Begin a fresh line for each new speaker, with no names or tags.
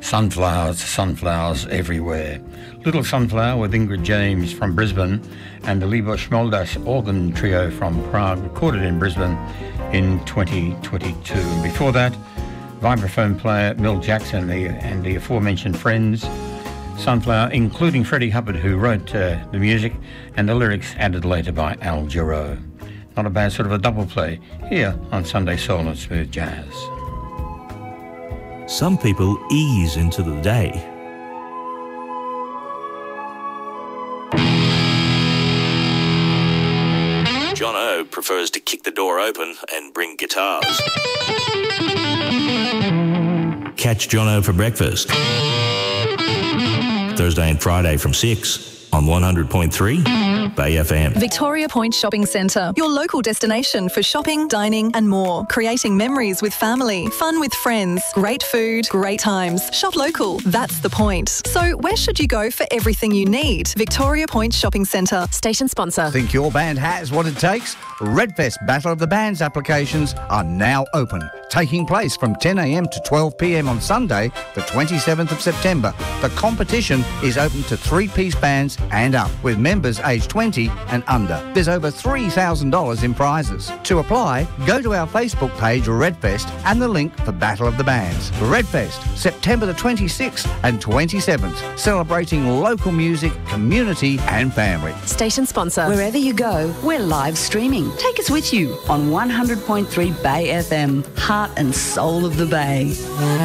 Sunflowers, sunflowers everywhere. Little Sunflower with Ingrid James from Brisbane and the Libos Moldas organ trio from Prague, recorded in Brisbane in 2022. And before that, vibraphone player Mel Jackson and the aforementioned Friends, Sunflower, including Freddie Hubbard, who wrote the music, and the lyrics added later by Al Jarreau. Not a bad sort of a double play here on Sunday Soul and Smooth Jazz.
Some people ease into the day. John O prefers to kick the door open and bring guitars. Catch John O for breakfast. Thursday and Friday from 6 on 100.3 Bay FM.
Victoria Point Shopping Centre, your local destination for shopping, dining and more. Creating memories with family, fun with friends, great food, great times. Shop local, that's the point. So where should you go for everything you need? Victoria Point Shopping Centre. Station sponsor.
Think your band has what it takes? Redfest Battle of the Bands applications are now open, taking place from 10 a.m. to 12 p.m. on Sunday, the 27th of September. The competition is open to three-piece bands and up, with members aged 20 and under. There's over $3,000 in prizes. To apply, go to our Facebook page, Redfest, and the link for Battle of the Bands. Redfest, September the 26th and 27th, celebrating local music, community and family.
Station sponsor.
Wherever you go, we're live streaming. Take us with you on 100.3 Bay FM, heart and soul of the Bay.